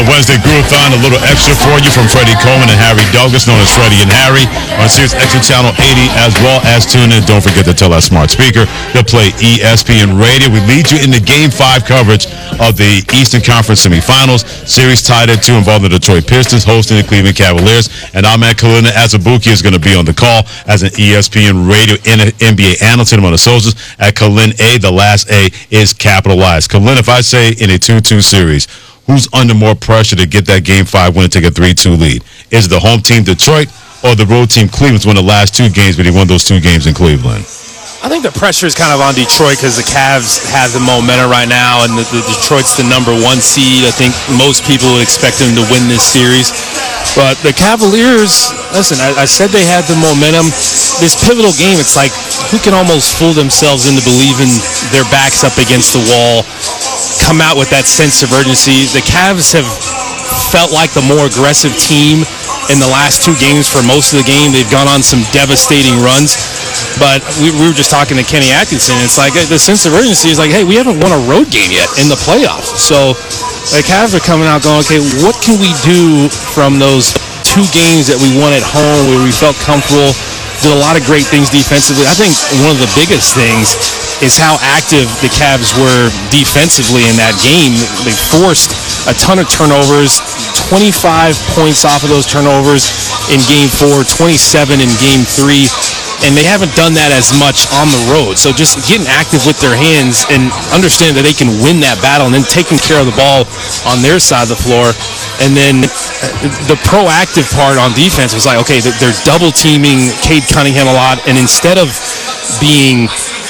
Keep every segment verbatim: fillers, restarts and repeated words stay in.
the Wednesday Groovathon, a little extra for you from Freddie Coleman and Harry Douglas, known as Freddie and Harry, on Sirius X M Channel eighty, as well as tune in. Don't forget to tell that smart speaker to play E S P N Radio. We lead you in the Game five coverage of the Eastern Conference semifinals. Series tied at two involving the Detroit Pistons hosting the Cleveland Cavaliers. And Ahmed Kalina Azubuike is going to be on the call as an E S P N Radio N B A analyst on the socials at Kalin A. The last A is capitalized. Kalin, if I say in a two two series, who's under more pressure to get that Game five win and take a three two lead? Is it the home team Detroit or the road team Cleveland's won the last two games, but he won those two games in Cleveland? I think the pressure is kind of on Detroit because the Cavs have the momentum right now, and the, the Detroit's the number one seed. I think most people would expect them to win this series. But the Cavaliers, listen, I, I said they had the momentum. This pivotal game, it's like who can almost fool themselves into believing their backs up against the wall, come out with that sense of urgency. The Cavs have felt like the more aggressive team in the last two games for most of the game. They've gone on some devastating runs. But we, we were just talking to Kenny Atkinson. It's like the sense of urgency is like, hey, we haven't won a road game yet in the playoffs. So the Cavs are coming out going, okay, what can we do from those two games that we won at home where we felt comfortable, did a lot of great things defensively. I think one of the biggest things is how active the Cavs were defensively in that game. They forced a ton of turnovers, twenty-five points off of those turnovers in game four, twenty-seven in game three. And they haven't done that as much on the road. So just getting active with their hands and understanding that they can win that battle and then taking care of the ball on their side of the floor. And then the proactive part on defense was like, okay, they're double teaming Cade Cunningham a lot. And instead of being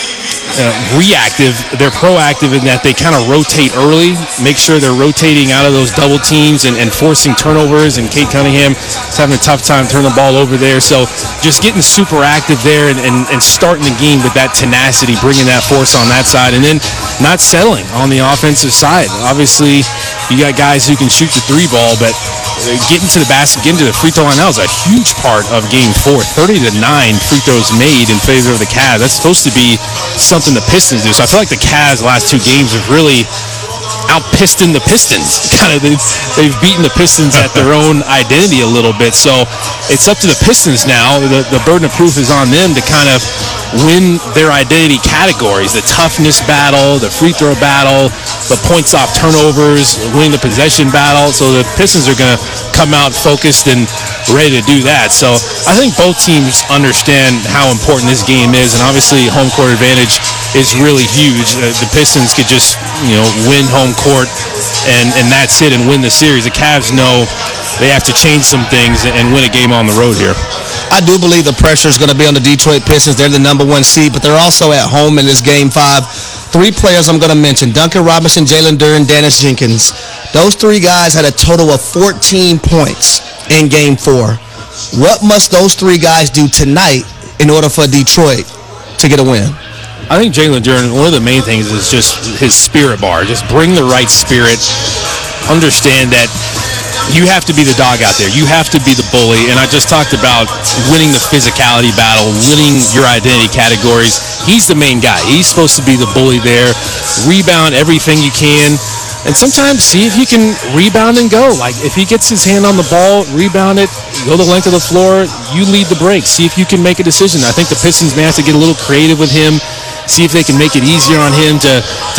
Uh, reactive, they're proactive in that they kind of rotate early, make sure they're rotating out of those double teams and, and forcing turnovers, and Cade Cunningham is having a tough time turning the ball over there. So just getting super active there and, and, and starting the game with that tenacity, bringing that force on that side, and then not settling on the offensive side. Obviously, you got guys who can shoot the three ball, but getting to the basket, getting to the free throw line, that was a huge part of game four. thirty to nine free throws made in favor of the Cavs. That's supposed to be something the Pistons do. So I feel like the Cavs the last two games have really out-pistoned the Pistons. Kind of, they've, they've beaten the Pistons at their own identity a little bit. So it's up to the Pistons now. The, the burden of proof is on them to kind of win their identity categories, the toughness battle, the free throw battle, the points off turnovers, winning the possession battle. So the Pistons are going to come out focused and ready to do that. So I think both teams understand how important this game is, and obviously home court advantage is really huge. Uh, the Pistons could just, you know, win home court and, and that's it and win the series. The Cavs know they have to change some things and win a game on the road here. I do believe the pressure is going to be on the Detroit Pistons. They're the number one seed, but they're also at home in this Game five. Three players I'm going to mention: Duncan Robinson, Jalen Duren, Dennis Jenkins. Those three guys had a total of fourteen points in Game four. What must those three guys do tonight in order for Detroit to get a win? I think Jalen Duren, one of the main things is just his spirit bar. Just bring the right spirit. Understand that you have to be the dog out there. You have to be the bully. And I just talked about winning the physicality battle, winning your identity categories. He's the main guy. He's supposed to be the bully there. Rebound everything you can. And sometimes see if you can rebound and go. Like if he gets his hand on the ball, rebound it, go the length of the floor, you lead the break. See if you can make a decision. I think the Pistons may have to get a little creative with him. See if they can make it easier on him to,